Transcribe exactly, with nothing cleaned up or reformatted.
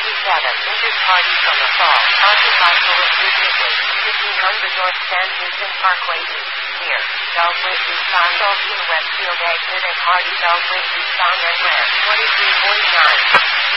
twenty-seven. Inter-party from the fall. Occupied police previously. fifteen hundred North San Houston Parkway East. Near. Southwest Eastbound Dolphin Westfield exit and Hardy Southwest Eastbound and Ramp. twenty-three forty-nine.